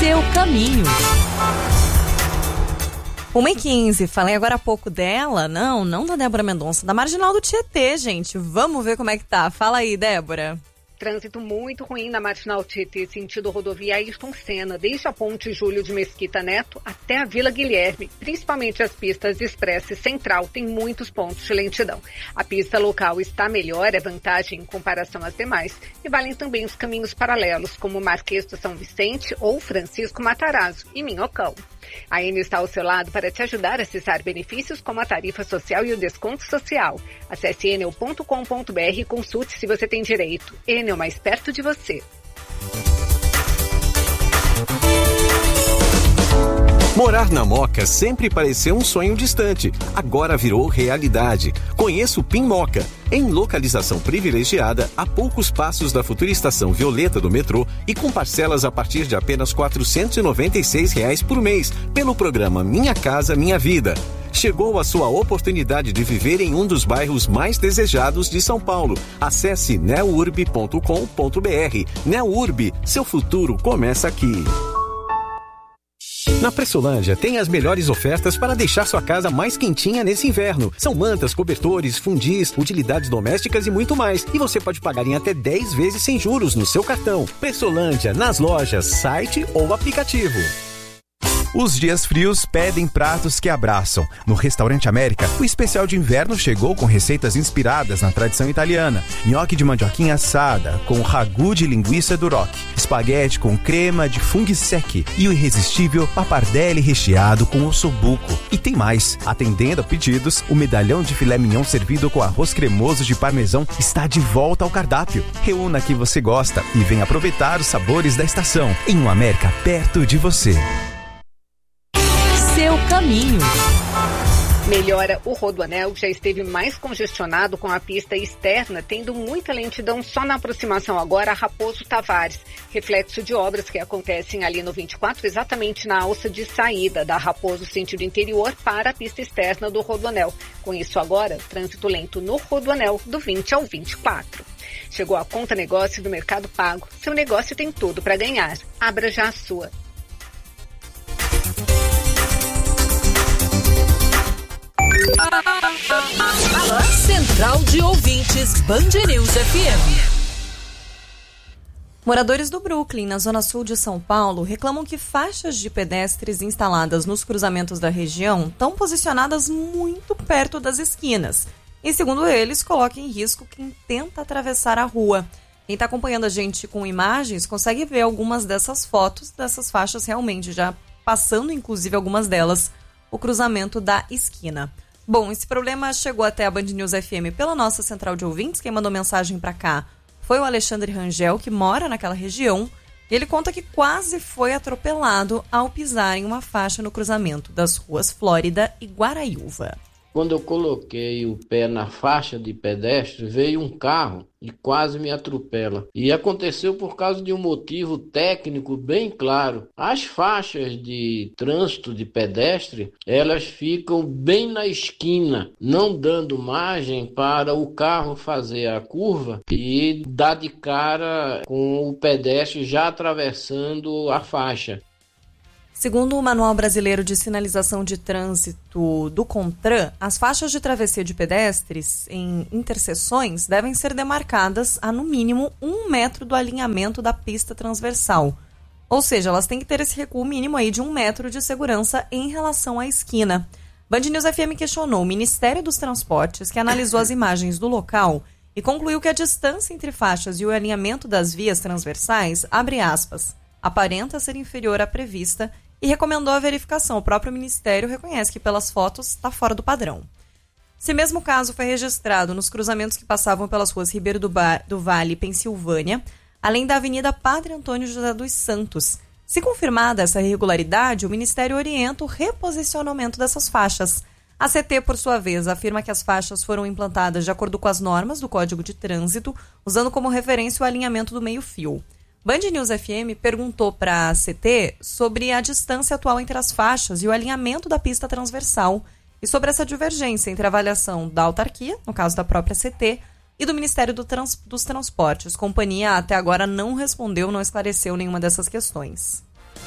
Seu caminho. 1h15, falei agora há pouco dela, não da Débora Mendonça, da Marginal do Tietê, gente. Vamos ver como é que tá. Fala aí, Débora. Trânsito muito ruim na Marginal Tietê, sentido rodovia Ayrton Senna, desde a ponte Júlio de Mesquita Neto até a Vila Guilherme, principalmente as pistas Expressa e Central, tem muitos pontos de lentidão. A pista local está melhor, é vantagem em comparação às demais, e valem também os caminhos paralelos, como Marquês do São Vicente ou Francisco Matarazzo e Minhocão. A Enel está ao seu lado para te ajudar a acessar benefícios como a tarifa social e o desconto social. Acesse enel.com.br e consulte se você tem direito. Enel, mais perto de você. Morar na Moca sempre pareceu um sonho distante, agora virou realidade. Conheça o PIN Moca, em localização privilegiada, a poucos passos da futura estação Violeta do metrô e com parcelas a partir de apenas R$ 496 por mês, pelo programa Minha Casa Minha Vida. Chegou a sua oportunidade de viver em um dos bairros mais desejados de São Paulo. Acesse neurb.com.br. Neurb, seu futuro começa aqui. Na Pressolândia tem as melhores ofertas para deixar sua casa mais quentinha nesse inverno. São mantas, cobertores, fundis, utilidades domésticas e muito mais. E você pode pagar em até 10 vezes sem juros no seu cartão. Pressolândia, nas lojas, site ou aplicativo. Os dias frios pedem pratos que abraçam. No Restaurante América, o especial de inverno chegou com receitas inspiradas na tradição italiana. Nhoque de mandioquinha assada, com ragu de linguiça duroc, espaguete com crema de funghi secchi e o irresistível pappardelle recheado com ossobuco. E tem mais. Atendendo a pedidos, o medalhão de filé mignon servido com arroz cremoso de parmesão está de volta ao cardápio. Reúna que você gosta e venha aproveitar os sabores da estação em um América perto de você. Seu caminho. Melhora o Rodoanel, já esteve mais congestionado com a pista externa, tendo muita lentidão só na aproximação agora a Raposo Tavares, reflexo de obras que acontecem ali no 24, exatamente na alça de saída da Raposo sentido interior para a pista externa do Rodoanel. Com isso agora, trânsito lento no Rodoanel do 20 ao 24. Chegou a Conta Negócio do Mercado Pago. Seu negócio tem tudo para ganhar. Abra já a sua. Central de Ouvintes Band News FM. Moradores do Brooklyn, na zona sul de São Paulo, reclamam que faixas de pedestres instaladas nos cruzamentos da região estão posicionadas muito perto das esquinas. E, segundo eles, coloca em risco quem tenta atravessar a rua. Quem está acompanhando a gente com imagens consegue ver algumas dessas fotos dessas faixas realmente, já passando, inclusive, algumas delas, o cruzamento da esquina. Bom, esse problema chegou até a Band News FM pela nossa central de ouvintes. Quem mandou mensagem para cá foi o Alexandre Rangel, que mora naquela região. E ele conta que quase foi atropelado ao pisar em uma faixa no cruzamento das ruas Flórida e Guaraiúva. Quando eu coloquei o pé na faixa de pedestre, veio um carro e quase me atropela. E aconteceu por causa de um motivo técnico bem claro. As faixas de trânsito de pedestre, elas ficam bem na esquina, não dando margem para o carro fazer a curva e dar de cara com o pedestre já atravessando a faixa. Segundo o Manual Brasileiro de Sinalização de Trânsito do CONTRAN, as faixas de travessia de pedestres em interseções devem ser demarcadas a, no mínimo, 1 metro do alinhamento da pista transversal. Ou seja, elas têm que ter esse recuo mínimo aí de 1 metro de segurança em relação à esquina. Band News FM questionou o Ministério dos Transportes, que analisou as imagens do local e concluiu que a distância entre faixas e o alinhamento das vias transversais, abre aspas, aparenta ser inferior à prevista, e recomendou a verificação. O próprio Ministério reconhece que pelas fotos está fora do padrão. Esse mesmo caso foi registrado nos cruzamentos que passavam pelas ruas Ribeiro do Vale e Pensilvânia, além da Avenida Padre Antônio José dos Santos. Se confirmada essa irregularidade, o Ministério orienta o reposicionamento dessas faixas. A CT, por sua vez, afirma que as faixas foram implantadas de acordo com as normas do Código de Trânsito, usando como referência o alinhamento do meio-fio. Band News FM perguntou para a CT sobre a distância atual entre as faixas e o alinhamento da pista transversal e sobre essa divergência entre a avaliação da autarquia, no caso da própria CT, e do Ministério dos Transportes. A companhia até agora não respondeu, não esclareceu nenhuma dessas questões.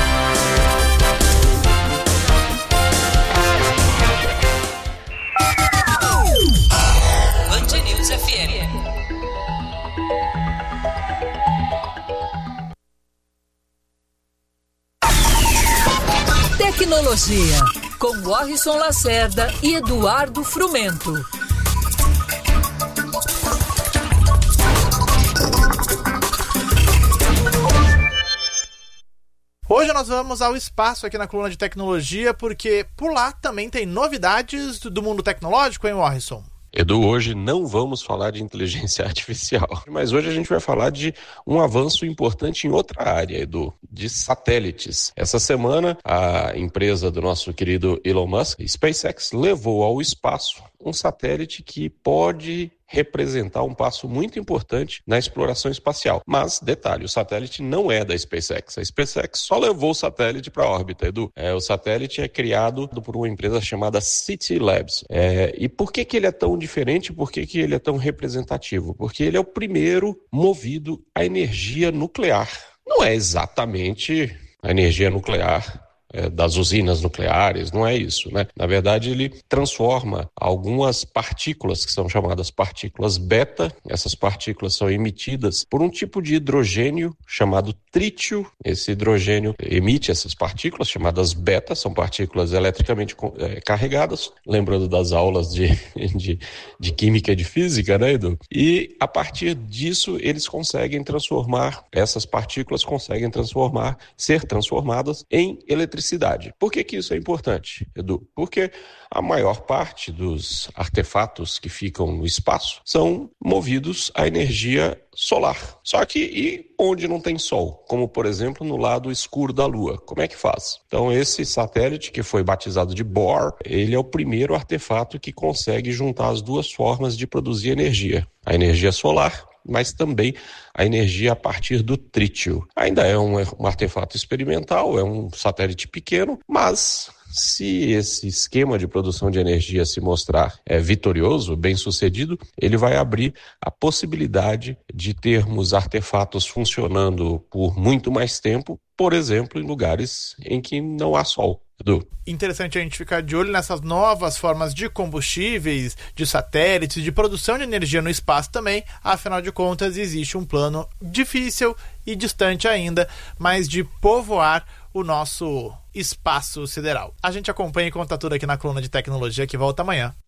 Band News FM. Tecnologia, com Warrison Lacerda e Eduardo Frumento. Hoje nós vamos ao espaço aqui na coluna de tecnologia, porque por lá também tem novidades do mundo tecnológico, hein, Warrison? Edu, hoje não vamos falar de inteligência artificial, mas hoje a gente vai falar de um avanço importante em outra área, Edu, de satélites. Essa semana, a empresa do nosso querido Elon Musk, SpaceX, levou ao espaço um satélite que pode representar um passo muito importante na exploração espacial. Mas, detalhe, o satélite não é da SpaceX. A SpaceX só levou o satélite para a órbita, Edu. O satélite é criado por uma empresa chamada City Labs. E por que ele é tão diferente? Por que ele é tão representativo? Porque ele é o primeiro movido à energia nuclear. Não é exatamente a energia nuclear das usinas nucleares, não é isso, né? Na verdade, ele transforma algumas partículas que são chamadas partículas beta. Essas partículas são emitidas por um tipo de hidrogênio chamado trítio. Esse hidrogênio emite essas partículas chamadas beta, são partículas eletricamente carregadas, lembrando das aulas de química e de física, né, Edu? E a partir disso, eles conseguem transformar, essas partículas conseguem ser transformadas em eletricidade. Por que isso é importante, Edu? Porque a maior parte dos artefatos que ficam no espaço são movidos à energia solar. Só que e onde não tem sol? Como, por exemplo, no lado escuro da Lua. Como é que faz? Então, esse satélite, que foi batizado de Bohr, ele é o primeiro artefato que consegue juntar as duas formas de produzir energia. A energia solar, mas também a energia a partir do trítio. Ainda é um artefato experimental, é um satélite pequeno, mas se esse esquema de produção de energia se mostrar vitorioso, bem-sucedido, ele vai abrir a possibilidade de termos artefatos funcionando por muito mais tempo, por exemplo, em lugares em que não há sol. Edu. Interessante a gente ficar de olho nessas novas formas de combustíveis, de satélites, de produção de energia no espaço também. Afinal de contas, existe um plano difícil e distante ainda, mas de povoar o nosso espaço sideral. A gente acompanha e conta tudo aqui na coluna de tecnologia, que volta amanhã.